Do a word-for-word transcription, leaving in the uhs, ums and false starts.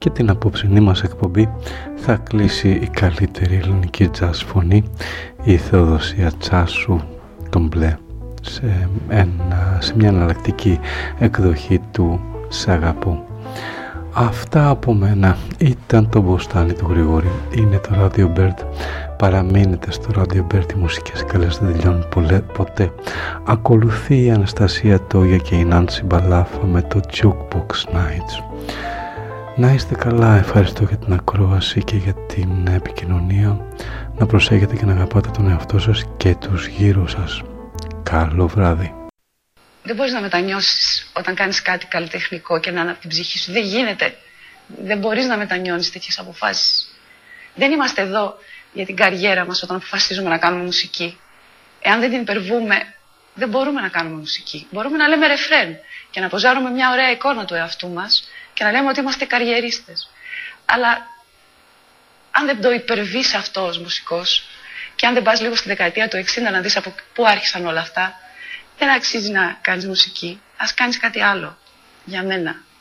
και την απόψινή μας εκπομπή θα κλείσει η καλύτερη ελληνική jazz φωνή, η Θεοδοσία Τσάσου, τον Μπλε, σε, ένα, σε μια εναλλακτική εκδοχή του «Σ' αγαπώ». Αυτά από μένα. Ήταν το μποστάνι του Γρηγόρη. Είναι το Radio Bird. Παραμείνετε στο Radio Bird. Οι μουσικές καλές δεν τελειώνουν ποτέ. Ακολουθεί η Αναστασία Τόγια και η Νάνση Μπαλάφα με το Jukebox Nights. Να είστε καλά. Ευχαριστώ για την ακρόαση και για την επικοινωνία. Να προσέχετε και να αγαπάτε τον εαυτό σας και τους γύρω σας. Καλό βράδυ. Δεν μπορείς να μετανιώσεις όταν κάνεις κάτι καλλιτεχνικό και να είναι από την ψυχή σου. Δεν γίνεται. Δεν μπορείς να μετανιώνεις τέτοιες αποφάσεις. Δεν είμαστε εδώ για την καριέρα μας όταν αποφασίζουμε να κάνουμε μουσική. Εάν δεν την υπερβούμε, δεν μπορούμε να κάνουμε μουσική. Μπορούμε να λέμε ρεφρέν και να ποζάρουμε μια ωραία εικόνα του εαυτού μας και να λέμε ότι είμαστε καριερίστες. Αλλά αν δεν το υπερβείς αυτό ως μουσικός και αν δεν πας λίγο στη δεκαετία του εξήντα να δεις από πού άρχισαν όλα αυτά, δεν αξίζει να κάνεις μουσική. Ας κάνεις κάτι άλλο. Για μένα.